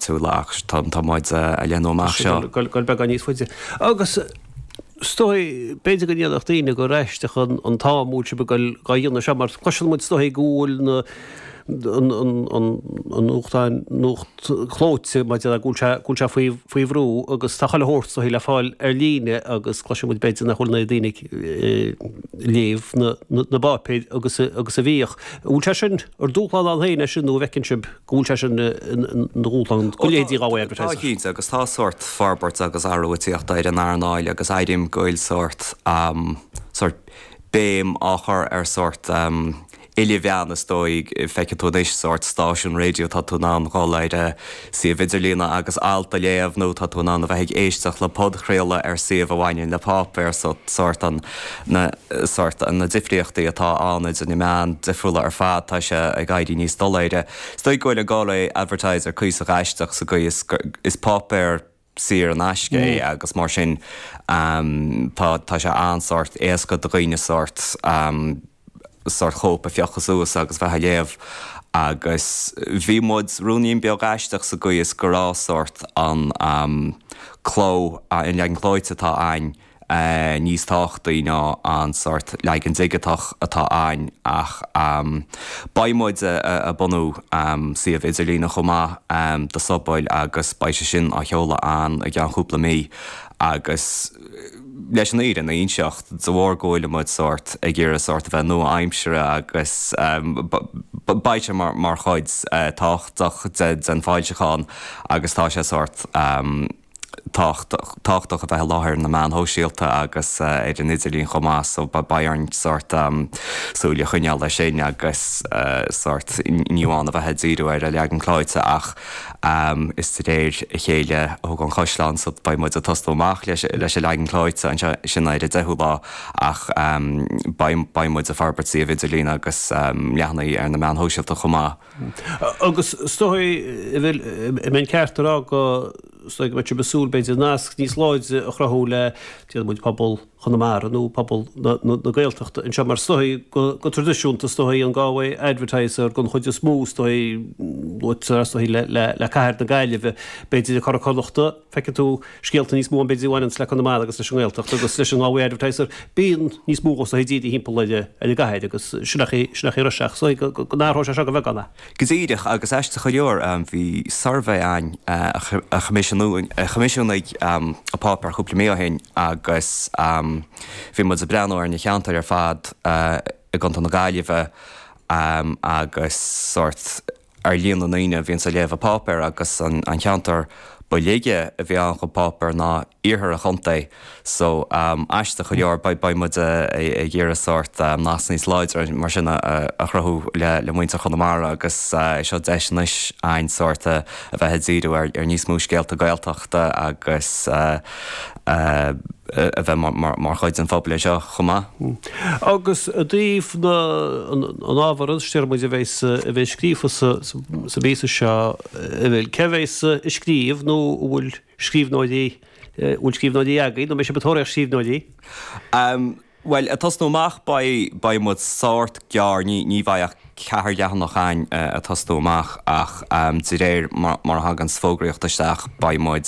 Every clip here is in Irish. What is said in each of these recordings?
éagsúlaach tá muid a leanúach seo. Goil be níos fuide. Agus stoi beidir go níadach daine go reiste chun an támúte be goil gaíonna se mar cosisiil muid stoi gúil na an nucht chlóitse mai a gúlse faoi bhrú agus tá chaile hórt so le fáil líne agus cloisi mu beidir na chuna danig léomh na bápéid agus a bhíoch. Úlse sin ar dúláil an héine sin nó bhecinn sib gúlse sin naúlan golédí ráha agus tá sort farbart agus arútíocht idir an áil agus éidim goil sort béim áchar ar sort Ilivana stoig feketodéis sort station radio tatunan goleide si vidirlína agus alta léamh nó tatunan a bheith éisteach le podcréile ar siomh bhhainin le papir sort an na difriochtaí atá anid in imán difriúla ar fad tá se a gaiidí níos doléide. Stoig goil a gála advertiser cús a gaiisteach sa go is papir sir an ascé agus mar sin tá se ansort éasca do riine sort chóp a fiochas ús agus bheit léamh agus bhí mud rúníon beagaisteach sa go is gorásort an chló in legan chlóite atá ain níos táchtaí ná an sort legan digatach atá ain ach baimmuid a bunú siomh idirlína chomá de sobbáil agus baise sin a cheola an a gceann chúpla mí agus leis an éan na onseocht dohhar ggóile muid sort ag ggéar a sort bheith nó aimsere agus baite mar chuid táchtach den fáilseáin agus tá sé sort táchtach a bheith láthir na man hóisialta agus ar an idirlín chomás ó bairn sort súla chuineal lei sin agus sort níháin a bheith díú ar a legan chláite ach is réir chéile ó an Choisleán so ba muid a tostóach leis a legan chláite an sin éidir deúlá ach ba muid a farbertí a idirlín agus leannaí ar na man hóisialta chomá. Agus stoi bhfuil men ceartarrá go stoig met besúl beidir nasc níos láide a chrathúla tí muid pobl chunamara nó pobl na gailteachta an se mar stoi go tradiisiúnta stoi an gáha advertiser gon chuide smú stoi le caiir na gaiileh beidir a chochta feice tú scéalta níos mú an beidir bhhain le chunamara agus leis an gailteachta agus leis an gáha advertiser bíon níos mú a díad hímpelide a gaiid agus sinach roiseach so go nárá se go bheganna. Gosíideach agus eiste chu leor bhí sarvé ein a chomisisiúnaigh a pápar chúpla méohain agus bhí mud a breanúir na cheantar ar fad i gonta na gaiileh agus sort ar líon na naine bhíonn sa léamh a pápar agus an cheantar ba léige a bhí an go pápar ná íorthar a chunta so eiste chu leor ba mud a ggéar sort nás níos láidir mar sinna a chrathú le muinte chunamara agus seo deisnis ein sorta a bheith díú ar níos mú scéalta gailteachta agus a bheith mar chuid an fphobal seo chumá. Agus a dtíobh an ábhar steir muid a bheith scríomh sa béasa seo bhfuil cehéis scríomh nó bhfuil scríbhnáidí bhfuil scríbhnáidí agaí nó mé sé betóir scríbhnáidí? Well, a tasnúach ba mud sort gear ní bhaith ceair leannach chain a tasnúach ach tí réir mar hagan sfógraíochtasteach ba mud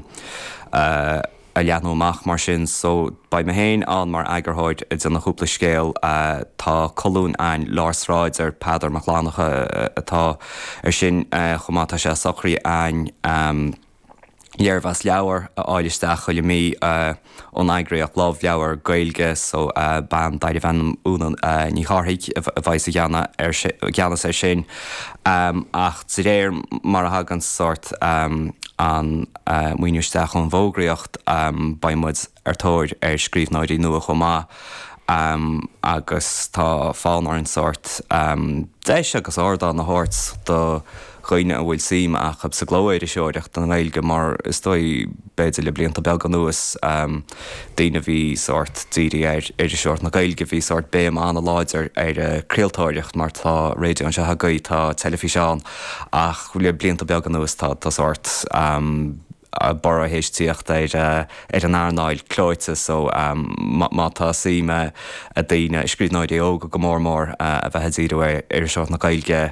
a leanúach mar sin so ba me héin an mar agurthid i duna chúpla scéal tá colún ein lásráid ar Peadar Maclánacha atá ar sin chumátá sé socraí ein Dhearbhas leabhar a áilisteach chuile mí ón aigraíoch lámh leabhar gailge so ban daidir bhenim únan ní cháthaigh a bhaith a gceannas ar sin ach tí réir mar a hagan sort an muoineisteach an bhógraíocht ba mud ar tóir ar scríbhnáidí nua chomá agus tá fáin an sort déis agus orda na hort do chuine a bhfuil sim a chub sa glóir i seoireacht an gailge mar stoi beidir le blianta beag an nuas daoine bhí sort díri ar i seoirt na gailge bhí sort béim anna láidir ar críaltóireacht mar tá radio an se hagaí tá telefíseán ach le blianta beag an nuas tá sort bar héistíocht ar an airnáil chlóite so má tá síime a daoine scríbhnáidí óga go mór a bheith díú ar seoirt na gailge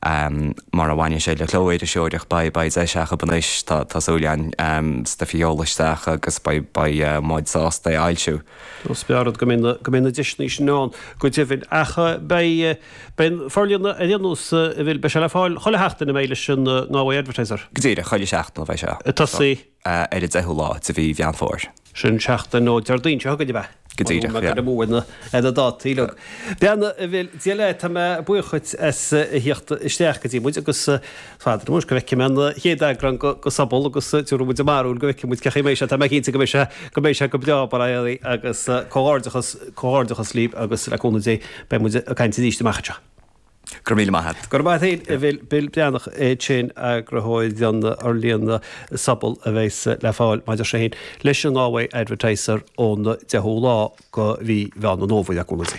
mar a bhaine sé le chlóid a seoireach ba éiseach banis tásúlean sta fiolaisteach agus ba máid sásta ailsú. Os bearad go mena disna sin go dtífinn acha ben fáilíonna a dhéanús a bhfuil be se le fáil chola heachta na méile sin ná advertiser. Gdíire choile seachna bheith se. Tasí Ar deú lá sa bhí bhean fór. sin seachta nó deardaon se go bheith. Gdíire múna a dátííle. Beanna bhfuil diaile tá buchuid hiocht isteach gotí muid agus fáidir mu go bheice mena héadagran go sabol agus túú muid marúil go bheice muid ceché mééis tá cínta go mééis go beá agus cóárdachas líb agus leúna dé be mu a caiinte díiste maicha. Gur míle maithad. Gur maith bhfuil bil beannach é sin a grothóid deanna ar líonna sabal a bhééis le fáil maidir sé hén leis an áhaid advertiser ónna dethó lá go bhí bheanna nómhaid aúna.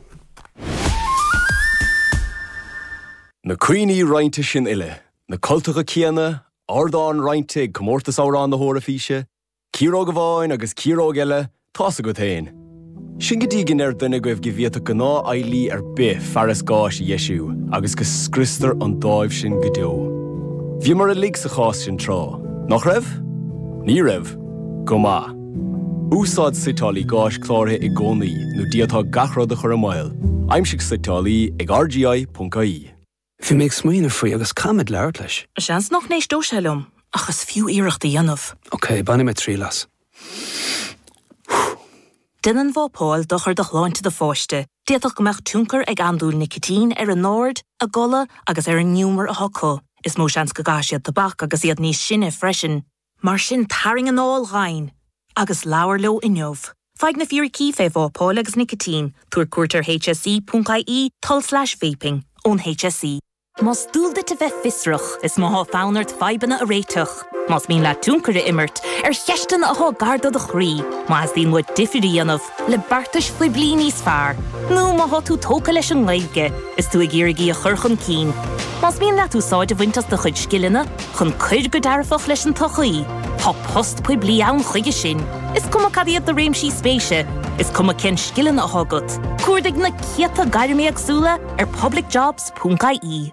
Na cuioine roiinte sin ile, na cultacha céanna, ardáin roiinte commórtas árán na hóra físe, círó go bháin agus círó eile tása go tain. Sin go dtígin duine go bh gibhíata go ná ailí ar bith fearras gáis Jeisiú agus go scristar an dáibh sin go deo. Bhí mar a lí sa chás sin trá. Nach raibh? Ní raibh. Go má. Úsáid sitálaí gáis chlártha i gcónaí nó diatá gachrád a chur amáil. Aimsigh sitálaí ag rgi.ie. Bhí méid smaoinar faoi agus camid leir leis. Seans noch nééis dó selum, achas fiú iireachta dhéanamh. Ok, banna me trí las. Dinan bhópáil dochar do chláinte de fáiste, déadach go meach túncar ag andúil nicotín ar an nóir, a gola agus ar an nniúmar a hoco. Is mó seans go gáisiad tabach agus iad níos sinne freisin. Mar sin taring an áil ghain, agus leabhar leo inneomh. Feig na fiúr cífé bhópáil agus nicotín, túair cuairtar hsi.ie/vaping ón HSE. Mas dúlda te bheith fisrach is má fánart feibanna a réiteach. Mas mín le túncar immert cheistan a gardad a chrí. Mas dín mu difirí anmh le bartas faoi bli níos fearr. Nó má tú tóca leis an laige, is tú ag géirigí a churchan cín. Mas mín le tú sáid a bhaintas de chuid skillina, chun chuid go darfach leis an tochaí. Tá post faoi bli ann chuige sin. Is cuma cadíad de réimsí spéise. Is cuma cén skillin a hágat. Cuairdig na ciata gairimí agsúla ar publicjobs.ie.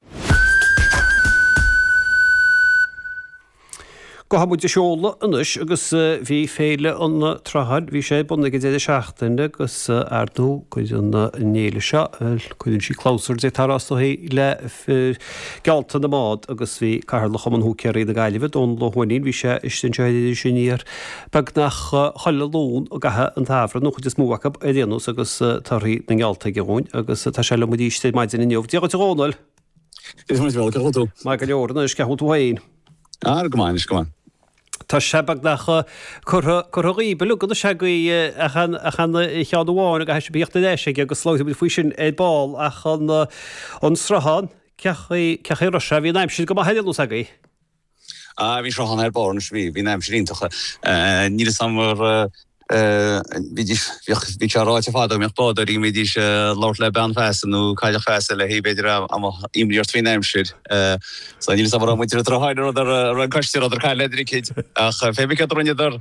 Go hamuid seola anis agus bhí féile an trahad, bhí sé buna go déidir seachtainna agus ardú chuidir na néile se, chuidir sí clásar dé tarrás le gealta na mád agus bhí carla chumanú ceirí na gaiileh ón lohaín bhí sé istin séidir sinníar bag nach choile lún a gathe an tafra nó chuidir smúhacha a dhéanús agus tarí na gealta gehún agus tá se le mu díiste maidin inniuh. Díagad rónil? Is muid bhil go tú. Má go leorna is ceú hain. Gomáin is gomáin. Tá sebag nach chuí beú go se goí chan cheanháin a heisi bíochtta éise agus slóid bud fao sin é ball a chun an straán ceché ro se bhí naim si go heú a gaí. Bhí seán ar bar bhí naim síntacha. Ní samar bhí ráite fád meach bád í mé dís láir le ben fesanú caiile feasa le hí beidir imlíor tví neimsir. Sa ní sam muidir háidir ar an caiiste ar cai ledricid ach fébice runneidir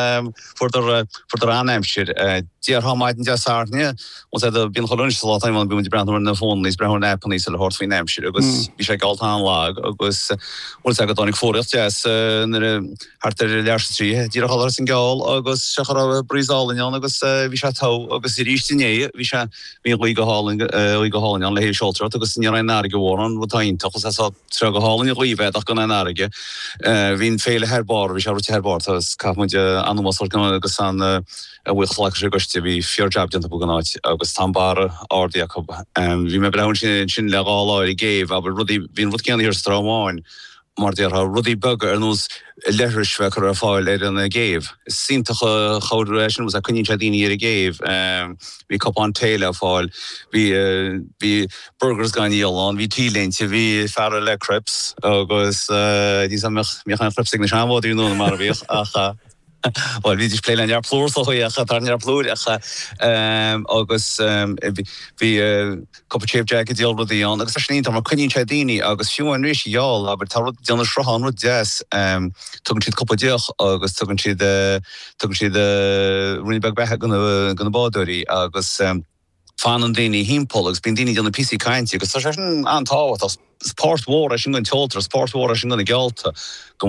futar anneimsir. Díar hamáidin de sáne os bín choúnslá an bú brand na fón lís brehar nepaní le hort fao neimsir, agus bhí sé galtán lag agus go dánig fóricht hartar leirtrí, dír hallar sin gáil agus se brísálaán agus bhí sé tá agus i rístiné bhí sé bhí go hálain an le hé seoltra agus ní an aige bhran bhtáint agus tre go hálainn i líbheith ach gan an aige. Bhín féle herbar bhí se herbar capmuide anmasá agus an bhuichla sé goiste bhí fiorjabdianta buganáid agus tambara ádaí bhí me brein sin leáláir i géh, aber hín rud ceanna hir strámáin. Mar déar rudí bug ar nós lehirsve chu a fáil ar an géh. Is síntacha choudiréis was a chunín daine ar a géh. Bhí capán téile a fáil, bhí burgers ganíán, bhí tíléinte, bhí fear le crips agus dí mechan cripsig na seanmháí nó mar bhíoch acha. Well, vi dis pléile ar plúr a tar ar plúr agus hí coppatéh jacket dealbadí an agus sní mar chuinn daine agus fiúin rééis jáal, aber tá deanna srohan ru des tugann siad coppadíoch agus tugann siad rinebeg bethe gona báúí agus fan an daine hímpolagus, bín daine donna PC caiinte, agus tá sé an antáhat as sportmhór sin an teoltar, sportmhór sin an gealta